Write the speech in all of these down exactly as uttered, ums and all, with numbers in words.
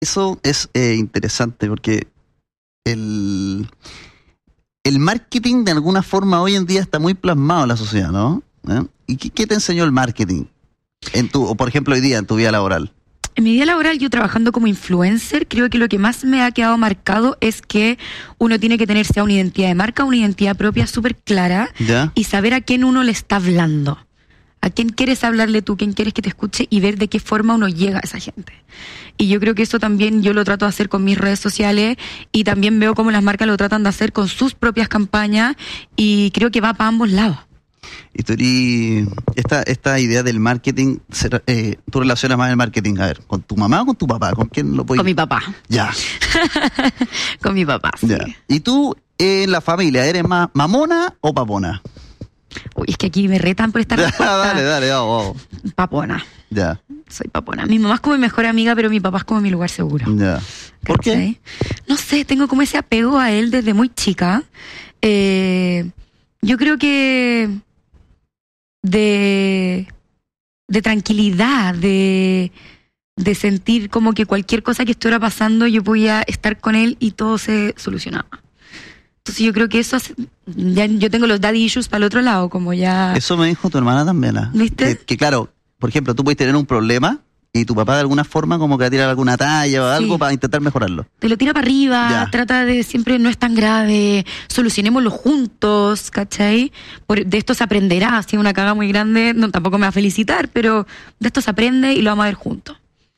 Eso es eh, interesante porque el, el marketing de alguna forma hoy en día está muy plasmado en la sociedad, ¿no? ¿Eh? ¿Y qué, qué te enseñó el marketing? En tu, o por ejemplo hoy día, en tu vida laboral. En mi vida laboral, yo trabajando como influencer, creo que lo que más me ha quedado marcado es que uno tiene que tener sea una identidad de marca, una identidad propia súper clara, ¿Ya? y saber a quién uno le está hablando. ¿A quién quieres hablarle tú? ¿Quién quieres que te escuche? Y ver de qué forma uno llega a esa gente. Y yo creo que eso también yo lo trato de hacer con mis redes sociales y también veo cómo las marcas lo tratan de hacer con sus propias campañas y creo que va para ambos lados. Y tú eres- esta, esta idea del marketing, ser- eh, tú relacionas más el marketing, a ver, ¿con tu mamá o con tu papá? ¿Con quién lo puedes? Con mi papá. Ya, Con mi papá, sí. ya. ¿Y tú en la familia eres más mamona o papona? Uy, es que aquí me retan por esta respuesta. dale, dale, vamos, vamos. Papona. Ya, Soy papona. Mi mamá es como mi mejor amiga, pero mi papá es como mi lugar seguro. ya. ¿Por qué? ¿Cachai? No sé, tengo como ese apego a él desde muy chica. Eh, yo creo que de, de tranquilidad, de, de sentir como que cualquier cosa que estuviera pasando, yo podía estar con él y todo se solucionaba. Entonces yo creo que eso hace- ya yo tengo los daddy issues para el otro lado, como ya... Eso me dijo tu hermana también. ¿Ah? ¿Viste? Que, que claro, por ejemplo, tú puedes tener un problema y tu papá de alguna forma como que va a tirar alguna talla o Sí. algo para intentar mejorarlo. Te lo tira para arriba, Ya. trata de siempre no es tan grave, solucionémoslo juntos, ¿cachai? Por, de esto se aprenderá, si es una caga muy grande, no, tampoco me va a felicitar, pero de esto se aprende y lo vamos a ver juntos.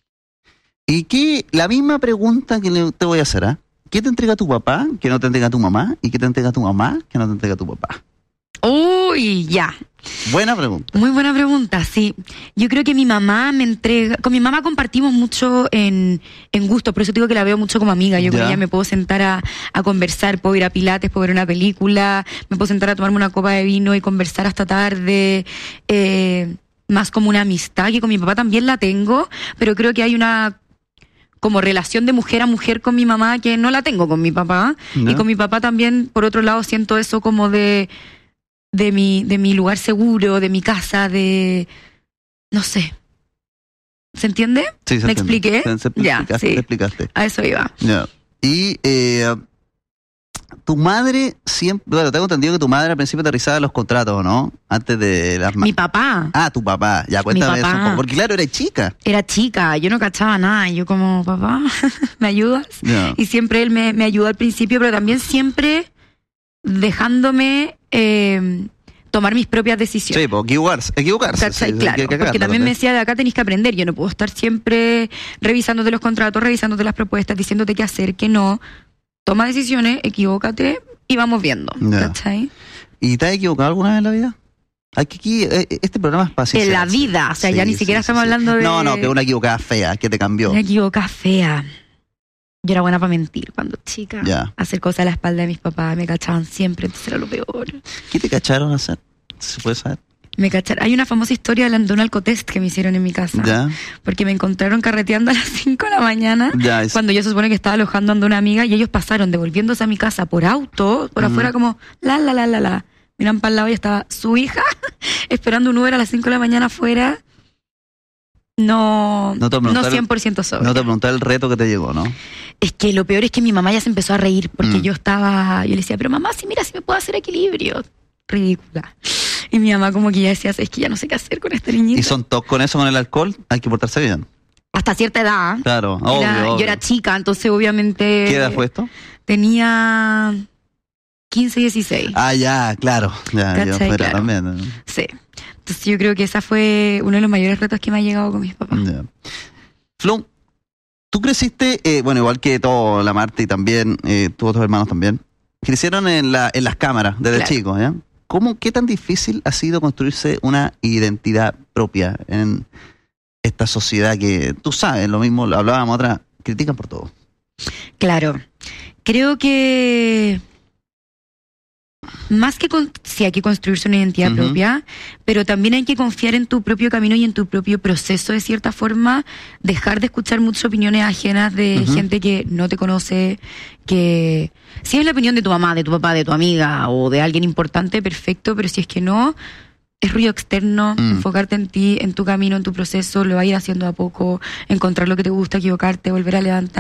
Y que la misma pregunta que le- te voy a hacer, ¿ah? ¿Qué te entrega tu papá que no te entrega tu mamá? ¿Y qué te entrega tu mamá que no te entrega tu papá? Uy, ya. Buena pregunta. Muy buena pregunta, sí. Yo creo que mi mamá me entrega... Con mi mamá compartimos mucho en, en gusto, por eso digo que la veo mucho como amiga. Yo Ya. con ella me puedo sentar a, a conversar, puedo ir a pilates, puedo ver una película, me puedo sentar a tomarme una copa de vino y conversar hasta tarde. Eh, más como una amistad, que con mi papá también la tengo, pero creo que hay una como relación de mujer a mujer con mi mamá que no la tengo con mi papá. ¿Ya? Y con mi papá también, por otro lado, siento eso como de... de mi, de mi lugar seguro, de mi casa, de... no sé. ¿Se entiende? Sí, se ¿Me entiende. expliqué? Se- se- Ya, explicaste, sí. te explicaste. A eso iba. Ya. Y eh, tu madre siempre... Bueno, tengo entendido que tu madre al principio te realizaba los contratos, ¿no? Antes de las... ma- Mi papá Ah, tu papá. Ya, cuéntame eso papá. un poco. Porque claro, eres chica. era chica, yo no cachaba nada. Yo como, papá, ¿me ayudas? Ya. Y siempre él me, me ayudó al principio, pero también siempre dejándome eh, tomar mis propias decisiones. Sí, pues equivocarse. equivocarse. ¿Cachai? sí, sí, Claro, hay que porque cagarla también me decía, de acá tenés que aprender, yo no puedo estar siempre revisándote los contratos, revisándote las propuestas, diciéndote qué hacer, qué no. Toma decisiones, equivócate y vamos viendo. Ya. ¿Cachai? ¿Y te has equivocado alguna vez en la vida? Hay que aquí, eh, este programa es paciencia. En la vida, o sea, ya ni siquiera estamos hablando de- No, no, que una equivocada fea, que te cambió. Una equivocada fea. Yo era buena para mentir cuando chica. Ya. Hacer cosas a la espalda de mis papás, me cachaban siempre, entonces era lo peor. ¿Qué te cacharon a hacer? ¿Se puede saber? Me cacharon. Hay una famosa historia de un alcotest que me hicieron en mi casa. Ya. Porque me encontraron carreteando a las cinco de la mañana. Ya, es- Cuando yo se supone que estaba alojando ante una amiga y ellos pasaron devolviéndose a mi casa por auto, por Ujú. afuera como la, la, la, la, la. Miran para el lado y estaba su hija esperando un Uber a las cinco de la mañana afuera. No, No te no preguntaron- cien por ciento sobre. No te pregunté el reto que te llegó, ¿no? Es que lo peor es que mi mamá ya se empezó a reír porque Mm. yo estaba, yo le decía, pero mamá, si mira, si me puedo hacer equilibrio. Ridícula. Y mi mamá como que ya decía, es que ya no sé qué hacer con esta niñita. ¿Y son todos con eso, con el alcohol? Hay que portarse bien. Hasta cierta edad. Claro, obvio, Era- obvio. Yo era chica, entonces obviamente... ¿Qué edad fue esto? Tenía quince, dieciséis. Ah, ya, claro. Ya, yo ¿Cachai? fuera Claro. también. ¿no? Sí. Entonces yo creo que esa fue uno de los mayores retos que me ha llegado con mis papás. Ya. Flo, tú creciste, eh, bueno, igual que todo, la Marta y también, eh, tus otros hermanos también, crecieron en, la, en las cámaras desde Claro. chicos, ¿ya? ¿Cómo, qué tan difícil ha sido construirse una identidad propia en esta sociedad que, tú sabes, lo mismo, lo hablábamos otra, critican por todo? Claro. Creo que más que con, sí hay que construirse una identidad Ujú. propia, pero también hay que confiar en tu propio camino y en tu propio proceso de cierta forma, dejar de escuchar muchas opiniones ajenas de Ujú. gente que no te conoce, que si es la opinión de tu mamá, de tu papá, de tu amiga o de alguien importante, perfecto, pero si es que no, es ruido externo, Mm. enfocarte en ti, en tu camino, en tu proceso, lo vas a ir haciendo a poco, encontrar lo que te gusta, equivocarte, volver a levantar.